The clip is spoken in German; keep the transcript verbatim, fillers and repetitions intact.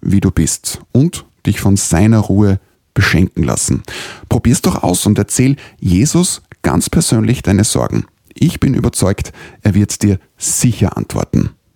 wie du bist und dich von seiner Ruhe beschenken lassen. Probier's doch aus und erzähl Jesus ganz persönlich deine Sorgen. Ich bin überzeugt, er wird dir sicher antworten.